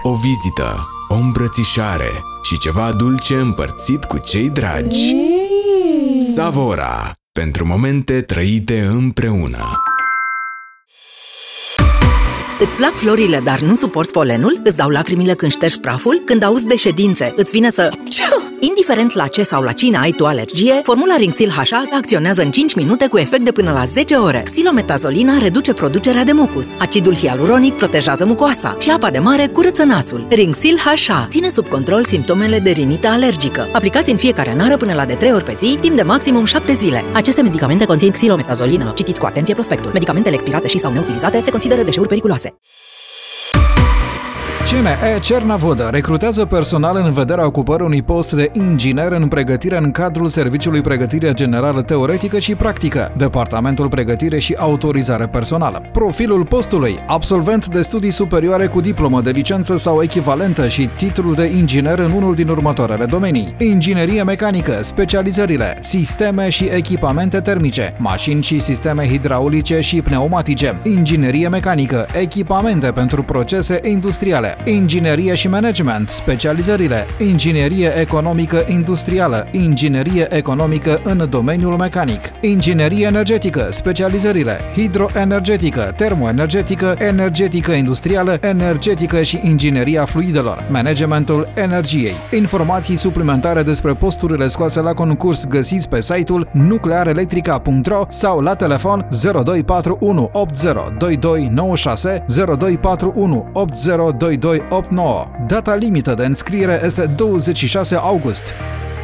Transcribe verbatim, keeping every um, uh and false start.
O vizită, o îmbrățișare și ceva dulce împărțit cu cei dragi. Mm. Savora, pentru momente trăite împreună. Îți plac florile, dar nu suporți polenul? Îți dau lacrimile când ștergi praful? Când auzi de ședințe, îți vine să... Indiferent la ce sau la cine ai tu alergie, formula Rinxil H A acționează în cinci minute cu efect de până la zece ore. Xilometasolina reduce producerea de mucus. Acidul hialuronic protejează mucoasa și apa de mare curăță nasul. Rinxil H A ține sub control simptomele de rinită alergică. Aplicați în fiecare nară până la de trei ori pe zi, timp de maximum șapte zile. Aceste medicamente conțin xilometazolină. Citiți cu atenție prospectul. Medicamentele expirate și sau neutilizate se consideră deșeuri periculoase. C N E Cernavodă recrutează personal în vederea ocupării unui post de inginer în pregătire în cadrul Serviciului Pregătire Generală Teoretică și Practică, Departamentul Pregătire și Autorizare Personală. Profilul postului: absolvent de studii superioare cu diplomă de licență sau echivalentă și titlul de inginer în unul din următoarele domenii: inginerie mecanică, specializările sisteme și echipamente termice, mașini și sisteme hidraulice și pneumatice, inginerie mecanică, echipamente pentru procese industriale, inginerie și management, specializările: inginerie economică industrială, inginerie economică în domeniul mecanic, inginerie energetică, specializările: hidroenergetică, termoenergetică, energetică industrială, energetică și ingineria fluidelor, managementul energiei. Informații suplimentare despre posturile scoase la concurs găsiți pe site-ul nuclearelectrica punct ro sau la telefon zero doi patru unu opt zero doi doi nouă șase, zero doi patru unu opt zero doi doi opt nouă. Data limită de înscriere este douăzeci și șase august.